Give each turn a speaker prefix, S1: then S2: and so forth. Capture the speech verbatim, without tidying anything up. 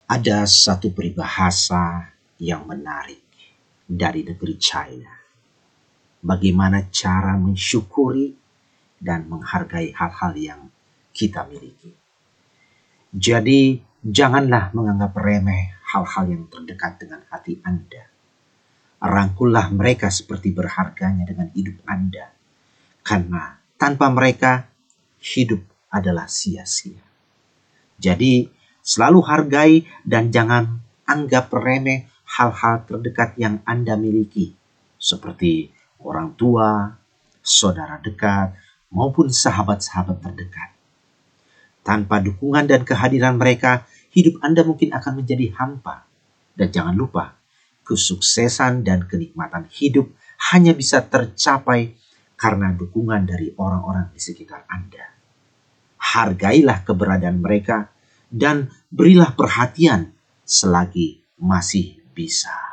S1: Ada satu peribahasa yang menarik dari negeri China. Bagaimana cara mensyukuri dan menghargai hal-hal yang kita miliki. Jadi, janganlah menganggap remeh hal-hal yang terdekat dengan hati Anda. Rangkullah mereka seperti berharganya dengan hidup Anda. Karena tanpa mereka, hidup adalah sia-sia. Jadi, selalu hargai dan jangan anggap remeh hal-hal terdekat yang Anda miliki. Seperti orang tua, saudara dekat, maupun sahabat-sahabat terdekat. Tanpa dukungan dan kehadiran mereka, hidup Anda mungkin akan menjadi hampa. Dan jangan lupa, kesuksesan dan kenikmatan hidup hanya bisa tercapai karena dukungan dari orang-orang di sekitar Anda. Hargailah keberadaan mereka dan berilah perhatian selagi masih bisa.